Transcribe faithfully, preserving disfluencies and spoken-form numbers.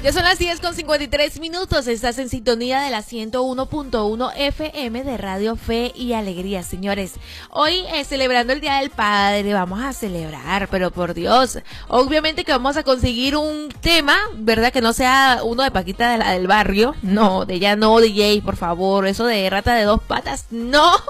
Ya son las diez con cincuenta y tres minutos. Estás en sintonía de la ciento uno punto uno F M de Radio Fe y Alegría, señores. Hoy, eh, celebrando el Día del Padre, vamos a celebrar, pero por Dios, obviamente que vamos a conseguir un tema, ¿verdad? Que no sea uno de Paquita de la del barrio. No, de ella no, D J, por favor. Eso de rata de dos patas, no.